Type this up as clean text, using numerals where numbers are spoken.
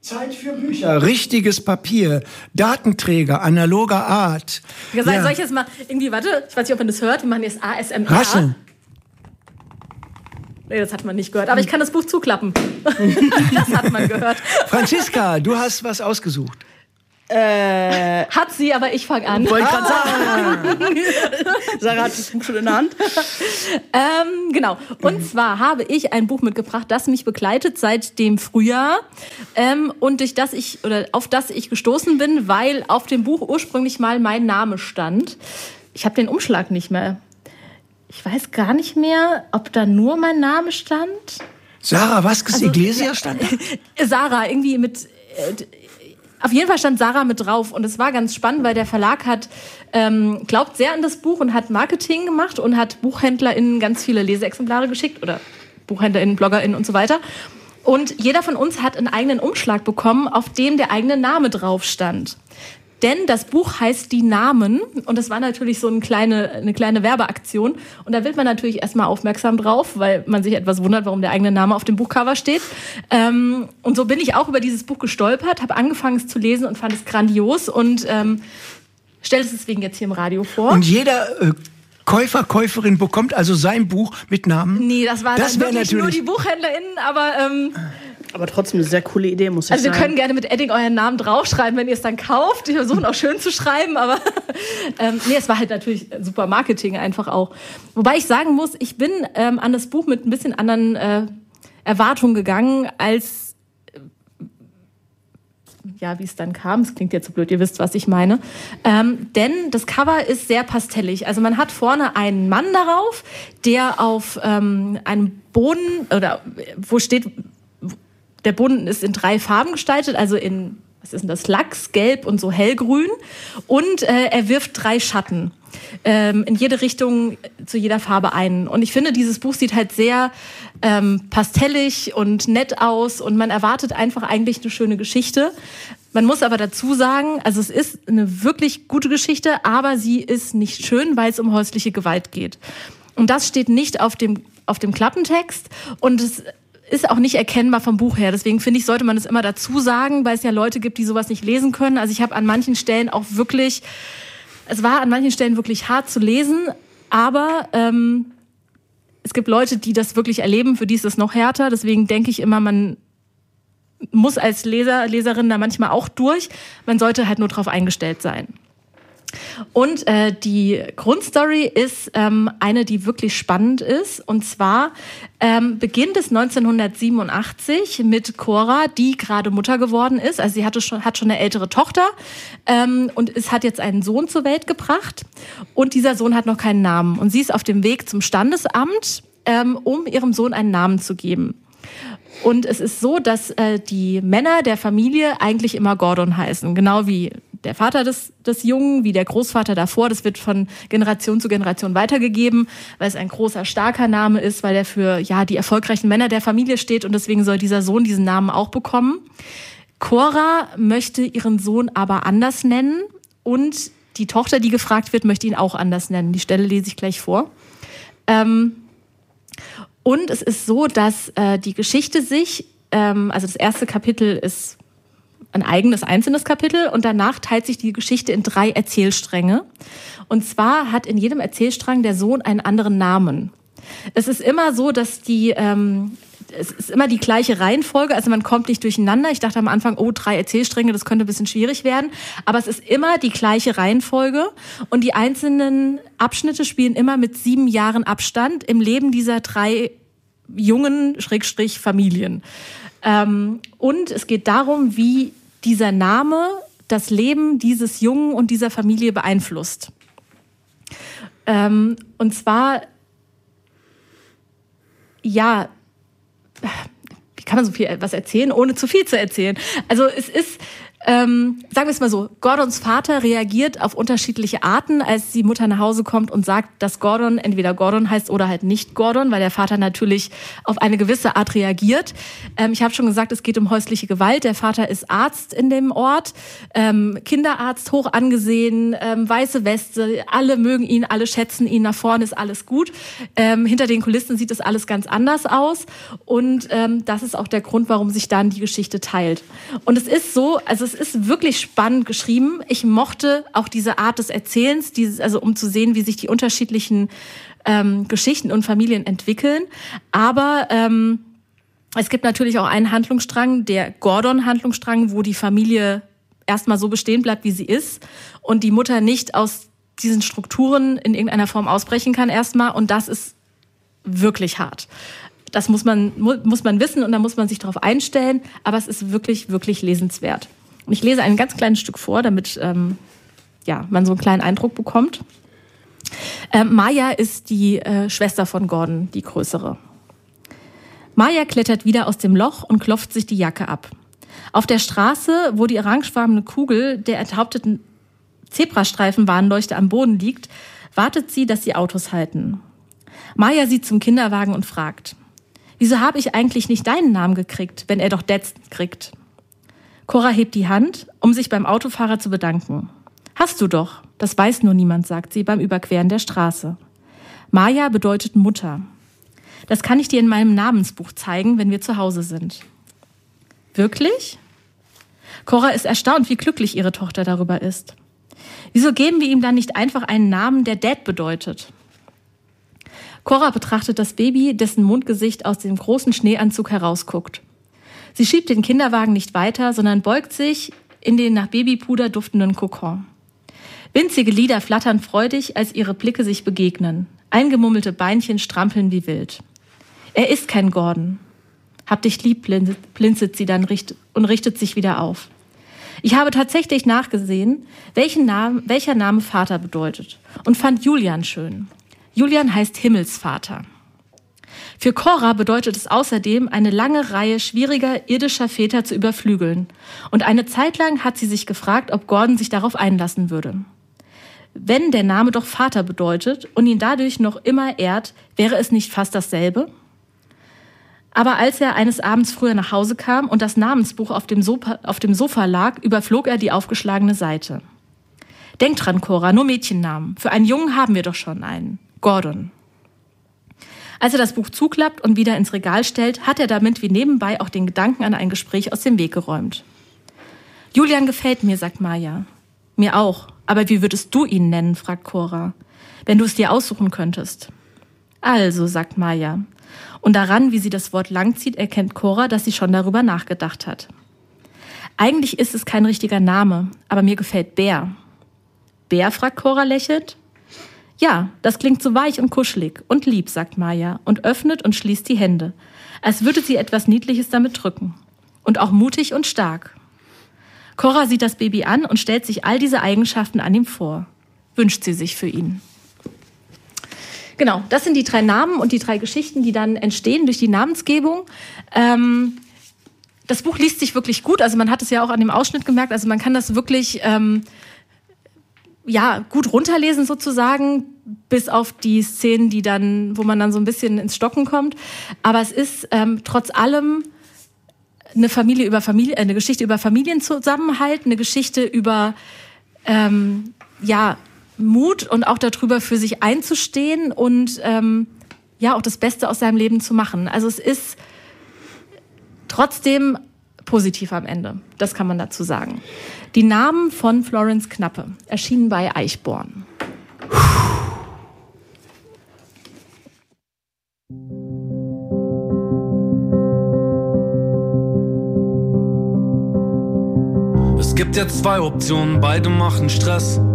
Zeit für Bücher, richtiges Papier, Datenträger, analoger Art. Soll ich jetzt mal irgendwie, warte, ich weiß nicht, ob man das hört, wir machen jetzt ASMR. Rasseln. Nee, das hat man nicht gehört, aber ich kann das Buch zuklappen. Das hat man gehört. Franziska, du hast was ausgesucht. Hat sie, aber ich fange an. Wollte ich gerade sagen. Sarah hat das Buch schon in der Hand. Genau. Und zwar habe ich ein Buch mitgebracht, das mich begleitet seit dem Frühjahr und auf das ich gestoßen bin, weil auf dem Buch ursprünglich mal mein Name stand. Ich habe den Umschlag nicht mehr. Ich weiß gar nicht mehr, ob da nur mein Name stand. Sarah Vasquez Iglesias stand da? Sarah, irgendwie mit... Auf jeden Fall stand Sarah mit drauf und es war ganz spannend, weil der Verlag glaubt sehr an das Buch und hat Marketing gemacht und hat BuchhändlerInnen ganz viele Leseexemplare geschickt oder BuchhändlerInnen, BloggerInnen und so weiter. Und jeder von uns hat einen eigenen Umschlag bekommen, auf dem der eigene Name drauf stand. Denn das Buch heißt Die Namen und das war natürlich so eine kleine Werbeaktion. Und da wird man natürlich erstmal aufmerksam drauf, weil man sich etwas wundert, warum der eigene Name auf dem Buchcover steht. Und so bin ich auch über dieses Buch gestolpert, habe angefangen es zu lesen und fand es grandios und stelle es deswegen jetzt hier im Radio vor. Und jeder Käuferin bekommt also sein Buch mit Namen? Nee, das war dann wirklich nur die BuchhändlerInnen, aber trotzdem eine sehr coole Idee, muss ich sagen. Also wir können gerne mit Edding euren Namen draufschreiben, wenn ihr es dann kauft. Wir versuchen auch schön zu schreiben, aber es war halt natürlich super Marketing einfach auch. Wobei ich sagen muss, ich bin an das Buch mit ein bisschen anderen Erwartungen gegangen, als wie es dann kam. Es klingt jetzt so blöd, ihr wisst, was ich meine. Denn das Cover ist sehr pastellig. Also man hat vorne einen Mann darauf, der auf einem Boden, oder wo steht... Der Boden ist in 3 Farben gestaltet, also in, was ist denn das, Lachs, Gelb und so hellgrün. Und er wirft 3 Schatten in jede Richtung, zu jeder Farbe ein. Und ich finde, dieses Buch sieht halt sehr pastellig und nett aus und man erwartet einfach eigentlich eine schöne Geschichte. Man muss aber dazu sagen, also es ist eine wirklich gute Geschichte, aber sie ist nicht schön, weil es um häusliche Gewalt geht. Und das steht nicht auf dem Klappentext und es ist auch nicht erkennbar vom Buch her. Deswegen finde ich, sollte man es immer dazu sagen, weil es ja Leute gibt, die sowas nicht lesen können. Also ich habe an manchen Stellen auch wirklich, es war an manchen Stellen wirklich hart zu lesen, aber es gibt Leute, die das wirklich erleben, für die ist es noch härter. Deswegen denke ich immer, man muss als Leserin da manchmal auch durch. Man sollte halt nur drauf eingestellt sein. Und die Grundstory ist eine, die wirklich spannend ist. Und zwar beginnt es 1987 mit Cora, die gerade Mutter geworden ist. Also sie hat schon eine ältere Tochter und es hat jetzt einen Sohn zur Welt gebracht. Und dieser Sohn hat noch keinen Namen. Und sie ist auf dem Weg zum Standesamt, um ihrem Sohn einen Namen zu geben. Und es ist so, dass die Männer der Familie eigentlich immer Gordon heißen. Genau wie der Vater des Jungen, wie der Großvater davor. Das wird von Generation zu Generation weitergegeben, weil es ein großer, starker Name ist, weil er für die erfolgreichen Männer der Familie steht. Und deswegen soll dieser Sohn diesen Namen auch bekommen. Cora möchte ihren Sohn aber anders nennen. Und die Tochter, die gefragt wird, möchte ihn auch anders nennen. Die Stelle lese ich gleich vor. Und es ist so, dass die Geschichte sich, also das erste Kapitel ist ein eigenes, einzelnes Kapitel und danach teilt sich die Geschichte in 3 Erzählstränge. Und zwar hat in jedem Erzählstrang der Sohn einen anderen Namen. Es ist immer so, dass es ist immer die gleiche Reihenfolge, also man kommt nicht durcheinander. Ich dachte am Anfang, 3 Erzählstränge, das könnte ein bisschen schwierig werden. Aber es ist immer die gleiche Reihenfolge und die einzelnen Abschnitte spielen immer mit 7 Jahren Abstand im Leben dieser 3 jungen Familien. Und es geht darum, wie dieser Name das Leben dieses Jungen und dieser Familie beeinflusst. Und zwar, wie kann man so viel was erzählen, ohne zu viel zu erzählen? Also es ist sagen wir es mal so, Gordons Vater reagiert auf unterschiedliche Arten, als die Mutter nach Hause kommt und sagt, dass Gordon entweder Gordon heißt oder halt nicht Gordon, weil der Vater natürlich auf eine gewisse Art reagiert. Ich habe schon gesagt, es geht um häusliche Gewalt. Der Vater ist Arzt in dem Ort, Kinderarzt, hoch angesehen, weiße Weste, alle mögen ihn, alle schätzen ihn, nach vorne ist alles gut. Hinter den Kulissen sieht das alles ganz anders aus und das ist auch der Grund, warum sich dann die Geschichte teilt. Und es ist so, also es ist wirklich spannend geschrieben. Ich mochte auch diese Art des Erzählens, also um zu sehen, wie sich die unterschiedlichen Geschichten und Familien entwickeln. Aber es gibt natürlich auch einen Handlungsstrang, der Gordon-Handlungsstrang, wo die Familie erstmal so bestehen bleibt, wie sie ist und die Mutter nicht aus diesen Strukturen in irgendeiner Form ausbrechen kann erstmal. Und das ist wirklich hart. Das muss man wissen und da muss man sich darauf einstellen. Aber es ist wirklich, wirklich lesenswert. Und ich lese ein ganz kleines Stück vor, damit man so einen kleinen Eindruck bekommt. Maya ist die Schwester von Gordon, die größere. Maya klettert wieder aus dem Loch und klopft sich die Jacke ab. Auf der Straße, wo die orangefarbene Kugel der enthaupteten Zebrastreifenwarnleuchte am Boden liegt, wartet sie, dass die Autos halten. Maya sieht zum Kinderwagen und fragt, wieso habe ich eigentlich nicht deinen Namen gekriegt, wenn er doch Dads kriegt? Cora hebt die Hand, um sich beim Autofahrer zu bedanken. Hast du doch, das weiß nur niemand, sagt sie beim Überqueren der Straße. Maya bedeutet Mutter. Das kann ich dir in meinem Namensbuch zeigen, wenn wir zu Hause sind. Wirklich? Cora ist erstaunt, wie glücklich ihre Tochter darüber ist. Wieso geben wir ihm dann nicht einfach einen Namen, der Dad bedeutet? Cora betrachtet das Baby, dessen Mondgesicht aus dem großen Schneeanzug herausguckt. Sie schiebt den Kinderwagen nicht weiter, sondern beugt sich in den nach Babypuder duftenden Kokon. Winzige Lider flattern freudig, als ihre Blicke sich begegnen. Eingemummelte Beinchen strampeln wie wild. Er ist kein Gordon. Hab dich lieb, blinzelt sie dann und richtet sich wieder auf. Ich habe tatsächlich nachgesehen, welcher Name Vater bedeutet und fand Julian schön. Julian heißt Himmelsvater. Für Cora bedeutet es außerdem, eine lange Reihe schwieriger irdischer Väter zu überflügeln. Und eine Zeit lang hat sie sich gefragt, ob Gordon sich darauf einlassen würde. Wenn der Name doch Vater bedeutet und ihn dadurch noch immer ehrt, wäre es nicht fast dasselbe? Aber als er eines Abends früher nach Hause kam und das Namensbuch auf dem Sofa lag, überflog er die aufgeschlagene Seite. Denk dran, Cora, nur Mädchennamen. Für einen Jungen haben wir doch schon einen. Gordon. Als er das Buch zuklappt und wieder ins Regal stellt, hat er damit wie nebenbei auch den Gedanken an ein Gespräch aus dem Weg geräumt. Julian gefällt mir, sagt Maya. Mir auch. Aber wie würdest du ihn nennen, fragt Cora. Wenn du es dir aussuchen könntest. Also, sagt Maya. Und daran, wie sie das Wort langzieht, erkennt Cora, dass sie schon darüber nachgedacht hat. Eigentlich ist es kein richtiger Name, aber mir gefällt Bär. Bär, fragt Cora lächelnd. Ja, das klingt so weich und kuschelig und lieb, sagt Maya und öffnet und schließt die Hände, als würde sie etwas Niedliches damit drücken. Und auch mutig und stark. Cora sieht das Baby an und stellt sich all diese Eigenschaften an ihm vor. Wünscht sie sich für ihn. Genau, das sind die 3 Namen und die 3 Geschichten, die dann entstehen durch die Namensgebung. Das Buch liest sich wirklich gut, also man hat es ja auch an dem Ausschnitt gemerkt, also man kann das wirklich gut runterlesen sozusagen, bis auf die Szenen, wo man dann so ein bisschen ins Stocken kommt. Aber es ist trotz allem eine Geschichte über Familienzusammenhalt, eine Geschichte über Mut und auch darüber, für sich einzustehen und auch das Beste aus seinem Leben zu machen. Also es ist trotzdem positiv am Ende. Das kann man dazu sagen. Die Namen von Florence Knappe erschienen bei Eichborn. Es gibt jetzt 2 Optionen, beide machen Stress.